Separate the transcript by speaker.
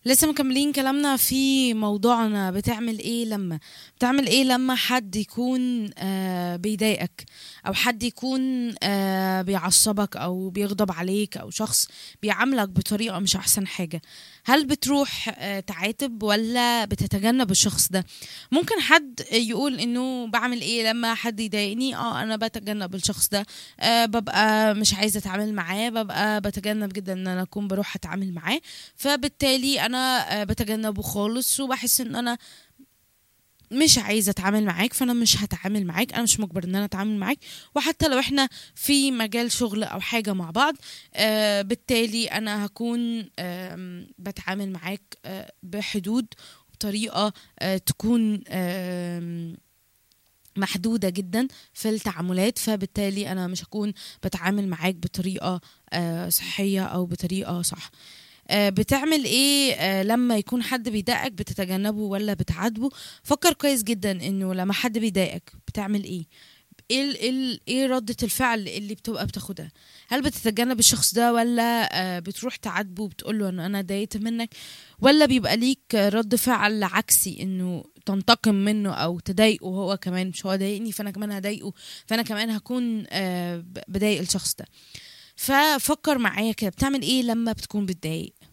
Speaker 1: لسه مكملين كلامنا في موضوعنا. بتعمل ايه لما حد يكون بيضايقك، او حد يكون بيعصبك او بيغضب عليك، او شخص بيعاملك بطريقة مش احسن حاجة؟ هل بتروح تعاتب ولا بتتجنب الشخص ده؟ ممكن حد يقول انه بعمل ايه لما حد يضايقني. انا بتجنب الشخص ده. ببقى مش عايزة اتعامل معاه، ببقى بتجنب جدا ان انا اكون بروح اتعامل معاه. فبالتالي انا بتجنبه خالص، وبحس ان انا مش عايزه اتعامل معاك، فانا مش هتعامل معاك، انا مش مجبر ان انا اتعامل معاك. وحتى لو احنا في مجال شغل او حاجه مع بعض، بالتالي انا هكون بتعامل معاك بحدود، بطريقه تكون محدودة جدا في التعاملات. فبالتالي أنا مش هكون بتعامل معاك بطريقة صحية أو بطريقة صح. بتعمل ايه لما يكون حد بيضايقك؟ بتتجنبه ولا بتعاتبه؟ فكر كويس جدا انه لما حد بيضايقك بتعمل ايه. ايه ردة الفعل اللي بتبقى بتاخدها؟ هل بتتجنب الشخص ده، ولا بتروح تعاتبه وبتقول له ان انا ضايقت منك؟ ولا بيبقى ليك رد فعل عكسي، انه تنتقم منه او تضايقه هو كمان؟ مش هو ضايقني فانا كمان هضايقه، فانا كمان هكون بضايق الشخص ده. ففكر معايا كده، بتعمل ايه لما بتكون بتضايق؟